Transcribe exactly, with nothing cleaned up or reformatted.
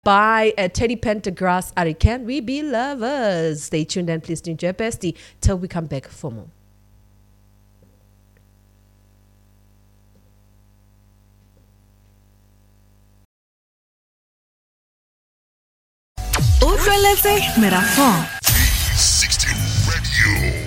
by uh, Teddy Pendergrass. Are Can We Be Lovers? Stay tuned and please do your best till we come back for more. Ultra Leffe Merafon. V sixteen Radio.